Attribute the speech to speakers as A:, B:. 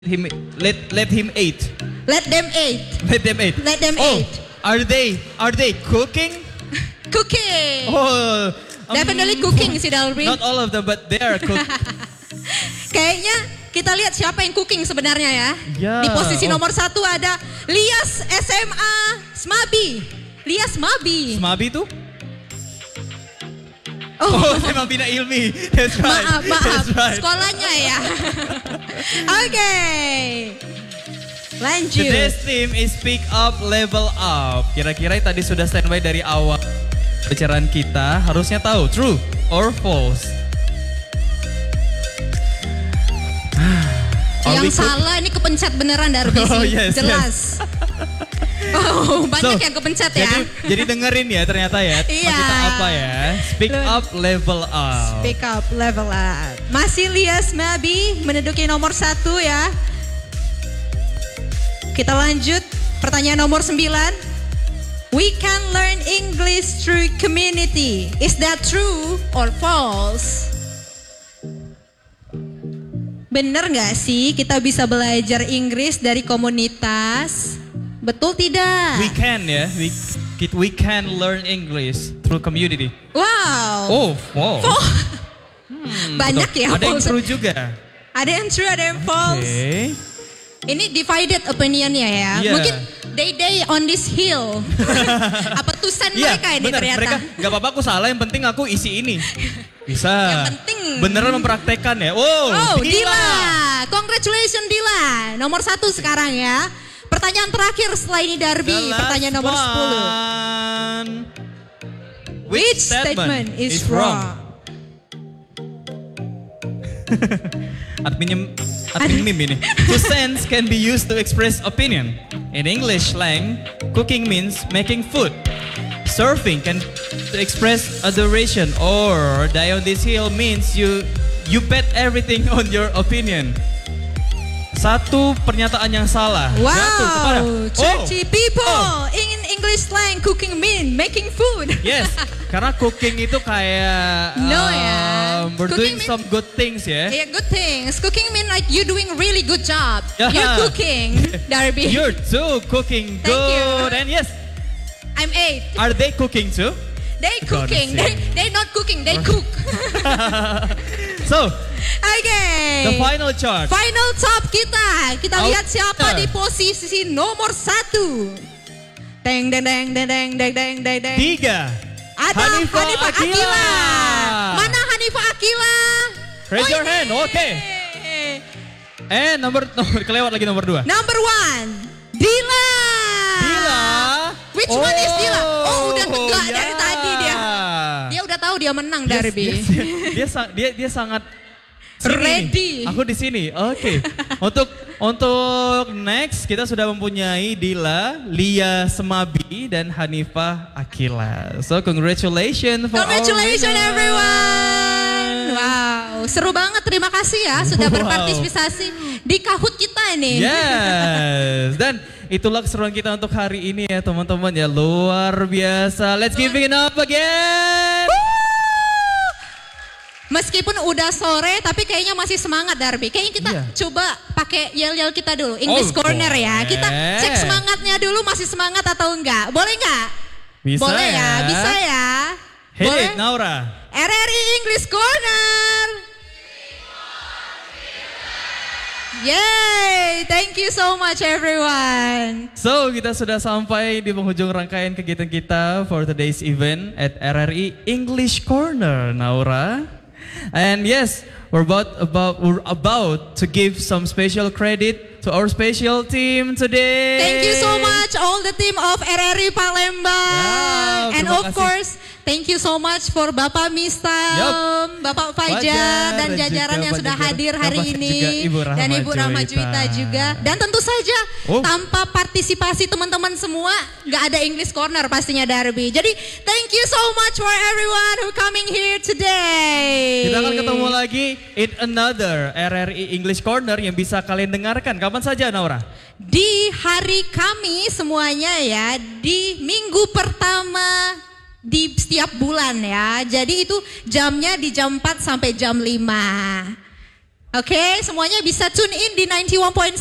A: him let him eat.
B: Let them eat.
A: Let them eat.
B: Let them
A: Oh,
B: eat.
A: are they cooking?
B: Cooking.
A: Oh,
B: Definitely cooking sih Dalby.
A: Not all of them, but they are cook.
B: Kayaknya kita lihat siapa yang cooking sebenarnya ya.
A: Ya,
B: Di posisi
A: oh.
B: nomor 1 ada Lias SMA Smabi. Lias Mabi.
A: Smabi tuh?
B: Oh,
A: Emang bina ilmi. That's right.
B: maaf.
A: That's right.
B: Sekolahnya ya. Oke. Lanjut.
A: Today's team is Pick Up Level Up. Kira-kira tadi sudah standby dari awal pembicaraan kita. Harusnya tahu true or false.
B: Yang salah ini kepencet beneran Darby
A: Oh,
B: sih.
A: yes,
B: Jelas. Oh, banyak yang kepencet ya.
A: Jadi dengerin ya ternyata ya.
B: Iya.
A: Kita apa ya? Speak up, level up.
B: Pick up, level up. Masih Lias Mabi menduduki nomor 1 ya. Kita lanjut. Pertanyaan nomor 9. We can learn English through community. Is that true or false? Bener gak sih kita bisa belajar Inggris dari komunitas? Betul tidak?
A: We can ya. We can learn English through community.
B: Wow.
A: Oh, wow.
B: Banyak
A: betul.
B: ya.
A: Ada yang
B: false.
A: true juga.
B: Ada yang true, ada yang false.
A: Okay.
B: Ini divided opinionnya ya.
A: Yeah.
B: Mungkin they on this hill. Apa tusan mereka ini
A: bener,
B: ternyata.
A: Mereka gak apa-apa aku salah, yang penting aku isi ini. Bisa.
B: Yang penting.
A: Beneran mempraktekkan ya.
B: Oh, Dila. Congratulations Dila. Nomor 1 sekarang ya. Pertanyaan terakhir setelah ini Darby. Pertanyaan nomor 10. Which statement is wrong?
A: Admin meme ini. Two sense can be used to express opinion. In English slang, cooking means making food. Surfing can to express adoration, or die on this hill means you bet everything on your opinion. Satu pernyataan yang salah.
B: Wow,
A: Jatuh kepada
B: churchy people. In English slang, cooking mean making food.
A: Yes, karena cooking itu kayak
B: No ya.
A: we're doing
B: Cooking
A: some good things ya.
B: Yeah, good things. Cooking mean like you doing really good job.
A: Yeah.
B: You're cooking, Darby.
A: You're too cooking
B: Thank
A: good.
B: you.
A: And yes,
B: I'm 8.
A: are they cooking too?
B: They cooking.
A: Gonna say.
B: They not cooking. They cook.
A: So,
B: Okay.
A: the final chart.
B: Final top kita. Kita
A: Out
B: lihat siapa
A: there.
B: di posisi nomor 1. Deng deng deng deng deng deng deng deng deng.
A: 3.
B: Ada
A: Hanifah
B: Hanifah Akila.
A: Akila.
B: Mana Hanifah Akila?
A: Raise your
B: ini.
A: hand. Okay. Nomor kelewat lagi nomor 2.
B: Number 1. Dila.
A: Dila.
B: Which one is Dila? Oh, udah tegak
A: ya.
B: dari tadi dia. Dia udah tahu dia menang Darby.
A: Dia sangat sini
B: Ready.
A: nih. Aku di sini. Oke. Untuk next kita sudah mempunyai Dila, Lia Semabi dan Hanifah Akila. So congratulations for
B: Congratulations
A: our winner.
B: everyone. Wow, seru banget. Terima kasih ya sudah
A: Wow.
B: berpartisipasi di Kahoot kita ini.
A: Yes. Dan itulah keseruan kita untuk hari ini ya teman-teman ya. Luar biasa. Let's give it up again.
B: Meskipun udah sore tapi kayaknya masih semangat Darby. Kayaknya kita coba pakai yel-yel kita dulu. English Corner ya. Kita cek semangatnya dulu masih semangat atau enggak. Boleh enggak?
A: Bisa
B: Boleh ya. Bisa ya.
A: Hit
B: Boleh?
A: it, Naura.
B: RRI English Corner. Yay, thank you so much everyone.
A: So, kita sudah sampai di penghujung rangkaian kegiatan kita for today's event at RRI English Corner, Naura. And yes, we're about to give some special credit to our special team today.
B: Thank you so much all the team of RRI Palembang.
A: Ya,
B: And
A: terima
B: of
A: kasih.
B: course, thank you so much for Bapak Mistam, Bapak Fajar dan jajaran yang sudah hadir hari ini. Dan Ibu Rahma Juwita juga. Dan tentu saja tanpa partisipasi teman-teman semua nggak ada English Corner pastinya Darby. Jadi thank you so much for everyone who coming here today.
A: Kita akan ketemu lagi in another RRI English Corner yang bisa kalian dengarkan. Kapan saja, Naura?
B: Di hari Kamis semuanya ya, di minggu pertama di setiap bulan ya. Jadi itu jamnya di jam 4 sampai jam 5. Oke, semuanya bisa tune in di 91.9